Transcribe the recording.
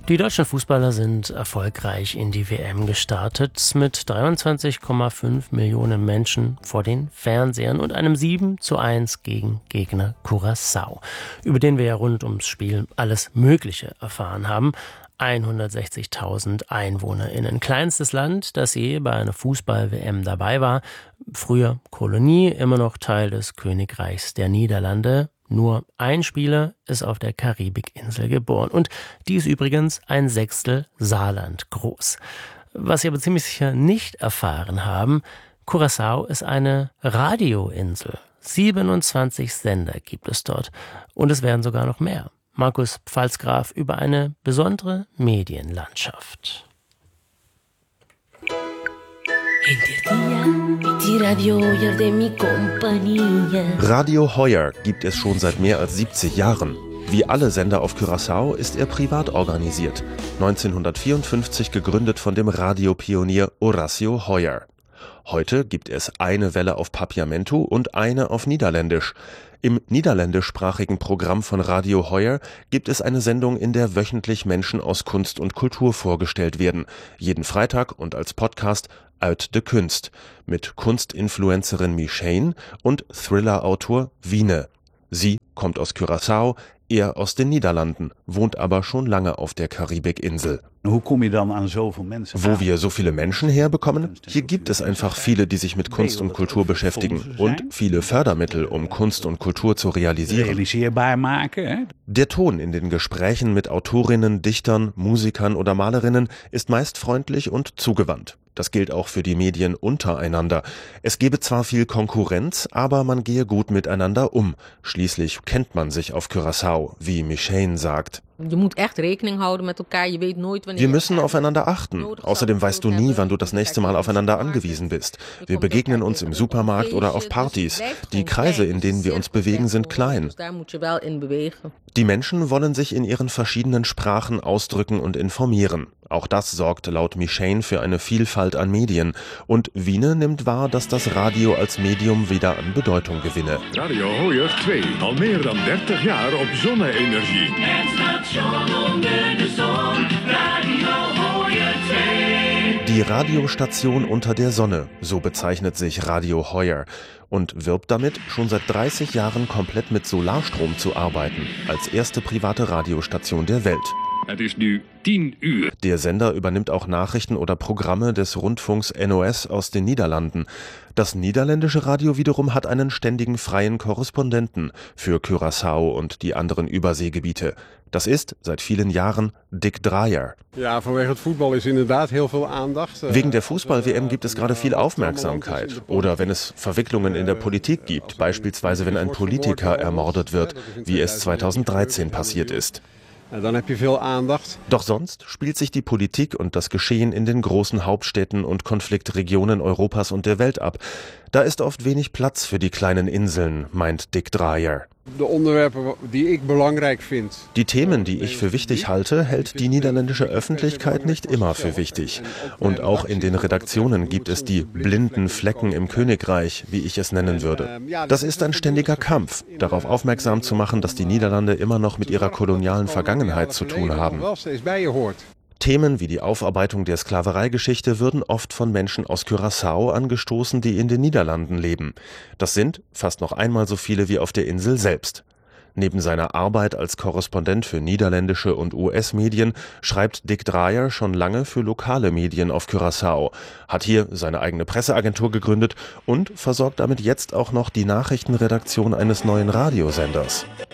Die deutschen Fußballer sind erfolgreich in die WM gestartet mit 23,5 Millionen Menschen vor den Fernsehern und einem 7:1 gegen Gegner Curaçao, über den wir ja rund ums Spiel alles Mögliche erfahren haben. 160.000 EinwohnerInnen. Kleinstes Land, das je bei einer Fußball-WM dabei war. Früher Kolonie, immer noch Teil des Königreichs der Niederlande. Nur ein Spieler ist auf der Karibikinsel geboren. Und die ist übrigens ein Sechstel Saarland groß. Was Sie aber ziemlich sicher nicht erfahren haben, Curaçao ist eine Radioinsel. 27 Sender gibt es dort. Und es werden sogar noch mehr. Markus Pfalzgraf über eine besondere Medienlandschaft. Radio Hoyer gibt es schon seit mehr als 70 Jahren. Wie alle Sender auf Curaçao ist er privat organisiert. 1954 gegründet von dem Radiopionier Horacio Hoyer. Heute gibt es eine Welle auf Papiamento und eine auf Niederländisch. Im niederländischsprachigen Programm von Radio Hoyer gibt es eine Sendung, in der wöchentlich Menschen aus Kunst und Kultur vorgestellt werden. Jeden Freitag und als Podcast Uit de Kunst mit Kunstinfluencerin Michane und Thriller-Autor Wiene. Sie kommt aus Curaçao, er aus den Niederlanden, wohnt aber schon lange auf der Karibikinsel. Hoe kom je dan aan zoveel mensen? Wo wir so viele Menschen herbekommen? Hier gibt es einfach viele, die sich mit Kunst und Kultur beschäftigen und viele Fördermittel, um Kunst und Kultur zu realisieren. Der Ton in den Gesprächen mit Autorinnen, Dichtern, Musikern oder Malerinnen ist meist freundlich und zugewandt. Das gilt auch für die Medien untereinander. Es gebe zwar viel Konkurrenz, aber man gehe gut miteinander um. Schließlich kennt man sich auf Curaçao, wie Michane sagt. Wir müssen aufeinander achten. Außerdem weißt du nie, wann du das nächste Mal aufeinander angewiesen bist. Wir begegnen uns im Supermarkt oder auf Partys. Die Kreise, in denen wir uns bewegen, sind klein. Die Menschen wollen sich in ihren verschiedenen Sprachen ausdrücken und informieren. Auch das sorgt laut Michane für eine Vielfalt an Medien. Und Wiene nimmt wahr, dass das Radio als Medium wieder an Bedeutung gewinne. Radio Hoyer 2, al meer dan 30 jaar op zonne-energie. Die Radiostation unter der Sonne, so bezeichnet sich Radio Hoyer und wirbt damit, schon seit 30 Jahren komplett mit Solarstrom zu arbeiten, als erste private Radiostation der Welt. Het is nu 10 uur. Der Sender übernimmt auch Nachrichten oder Programme des Rundfunks NOS aus den Niederlanden. Das niederländische Radio wiederum hat einen ständigen freien Korrespondenten für Curaçao und die anderen Überseegebiete. Das ist seit vielen Jahren Dick Dreyer. Ja, vanwege het voetbal is inderdaad heel veel aandacht. Wegen der Fußball-WM gibt es gerade viel Aufmerksamkeit. Oder wenn es Verwicklungen in der Politik gibt, beispielsweise wenn ein Politiker ermordet wird, wie es 2013 passiert ist. Dann heb je veel aandacht. Doch sonst spielt sich die Politik und das Geschehen in den großen Hauptstädten und Konfliktregionen Europas und der Welt ab. Da ist oft wenig Platz für die kleinen Inseln, meint Dick Dreyer. Die Themen, die ich für wichtig halte, hält die niederländische Öffentlichkeit nicht immer für wichtig. Und auch in den Redaktionen gibt es die blinden Flecken im Königreich, wie ich es nennen würde. Das ist ein ständiger Kampf, darauf aufmerksam zu machen, dass die Niederlande immer noch mit ihrer kolonialen Vergangenheit zu tun haben. Themen wie die Aufarbeitung der Sklavereigeschichte würden oft von Menschen aus Curaçao angestoßen, die in den Niederlanden leben. Das sind fast noch einmal so viele wie auf der Insel selbst. Neben seiner Arbeit als Korrespondent für niederländische und US-Medien schreibt Dick Dreyer schon lange für lokale Medien auf Curaçao, hat hier seine eigene Presseagentur gegründet und versorgt damit jetzt auch noch die Nachrichtenredaktion eines neuen Radiosenders.